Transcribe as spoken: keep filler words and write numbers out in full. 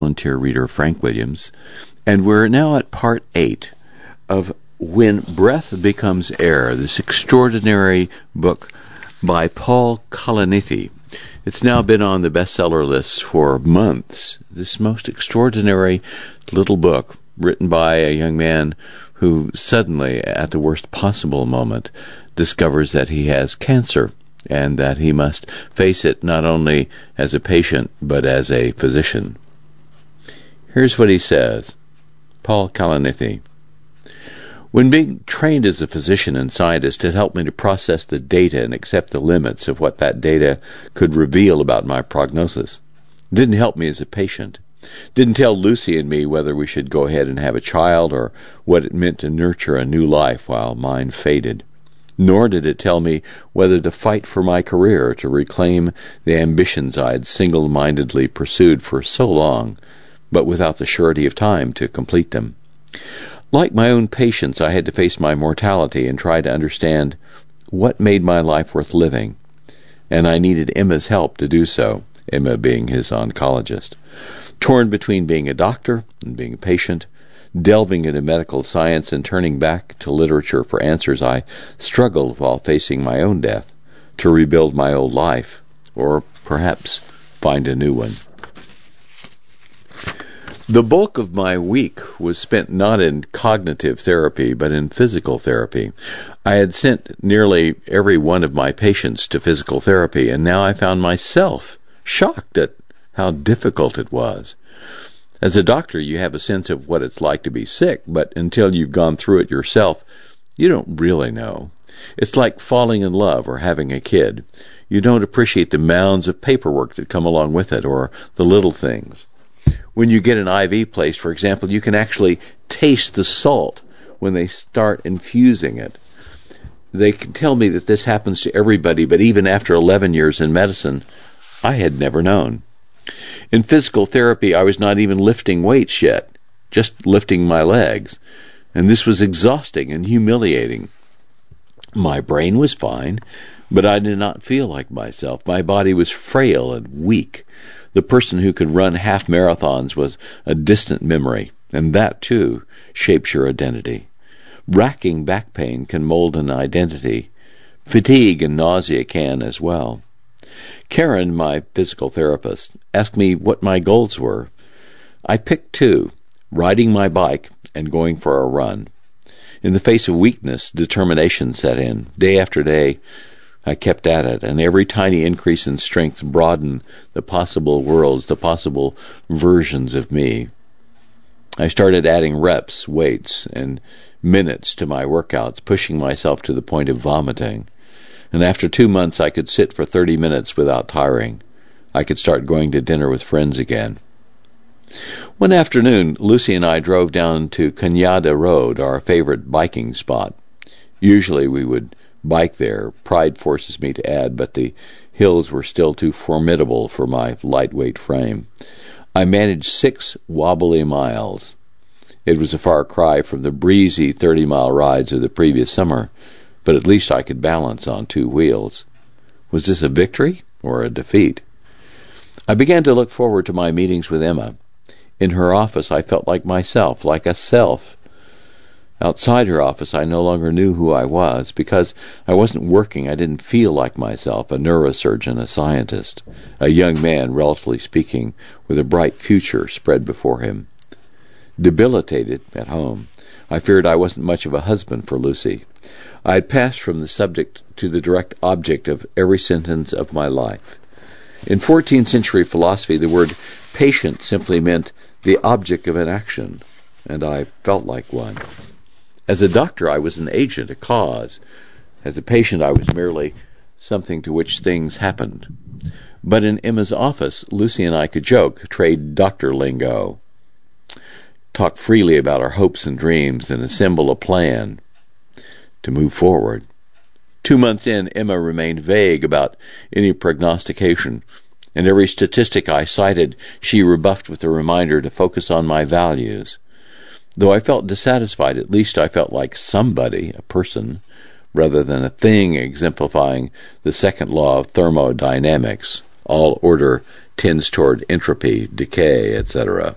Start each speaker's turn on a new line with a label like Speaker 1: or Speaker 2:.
Speaker 1: volunteer reader Frank Williams, and we're now at part eight of When Breath Becomes Air, this extraordinary book by Paul Kalanithi. It's now been on the bestseller list for months. This most extraordinary little book written by a young man who suddenly, at the worst possible moment, discovers that he has cancer and that he must face it not only as a patient but as a physician. Here's what he says. Paul Kalanithi. When being trained as a physician and scientist, it helped me to process the data and accept the limits of what that data could reveal about my prognosis. It didn't help me as a patient. It didn't tell Lucy and me whether we should go ahead and have a child or what it meant to nurture a new life while mine faded. Nor did it tell me whether to fight for my career, to reclaim the ambitions I had single-mindedly pursued for so long, but without the surety of time to complete them. Like my own patients, I had to face my mortality and try to understand what made my life worth living, and I needed Emma's help to do so, Emma being his oncologist. Torn between being a doctor and being a patient, delving into medical science and turning back to literature for answers, I struggled while facing my own death to rebuild my old life, or perhaps find a new one. The bulk of my week was spent not in cognitive therapy, but in physical therapy. I had sent nearly every one of my patients to physical therapy, and now I found myself shocked at how difficult it was. As a doctor, you have a sense of what it's like to be sick, but until you've gone through it yourself, you don't really know. It's like falling in love or having a kid. You don't appreciate the mounds of paperwork that come along with it, or the little things. When you get an I V placed, for example, you can actually taste the salt when they start infusing it. They can tell me that this happens to everybody, but even after eleven years in medicine, I had never known. In physical therapy, I was not even lifting weights yet, just lifting my legs, and this was exhausting and humiliating. My brain was fine, but I did not feel like myself. My body was frail and weak. The person who could run half marathons was a distant memory, and that, too, shapes your identity. Racking back pain can mold an identity. Fatigue and nausea can as well. Karen, my physical therapist, asked me what my goals were. I picked two, riding my bike and going for a run. In the face of weakness, determination set in. Day after day, I kept at it, and every tiny increase in strength broadened the possible worlds, the possible versions of me. I started adding reps, weights, and minutes to my workouts, pushing myself to the point of vomiting. And after two months, I could sit for thirty minutes without tiring. I could start going to dinner with friends again. One afternoon, Lucy and I drove down to Cañada Road, our favorite biking spot. Usually we would bike there. Pride forces me to add, but the hills were still too formidable for my lightweight frame. I managed six wobbly miles. It was a far cry from the breezy thirty-mile rides of the previous summer, but at least I could balance on two wheels. Was this a victory or a defeat? I began to look forward to my meetings with Emma. In her office, I felt like myself, like a self. Outside her office, I no longer knew who I was. Because I wasn't working, I didn't feel like myself, a neurosurgeon, a scientist, a young man, relatively speaking, with a bright future spread before him. Debilitated at home, I feared I wasn't much of a husband for Lucy. I had passed from the subject to the direct object of every sentence of my life. In fourteenth century philosophy, the word patient simply meant the object of an action, and I felt like one. As a doctor, I was an agent, a cause. As a patient, I was merely something to which things happened. But in Emma's office, Lucy and I could joke, trade doctor lingo, talk freely about our hopes and dreams, and assemble a plan to move forward. Two months in, Emma remained vague about any prognostication, and every statistic I cited she rebuffed with a reminder to focus on my values. Though I felt dissatisfied, at least I felt like somebody, a person, rather than a thing, exemplifying the second law of thermodynamics. All order tends toward entropy, decay, et cetera.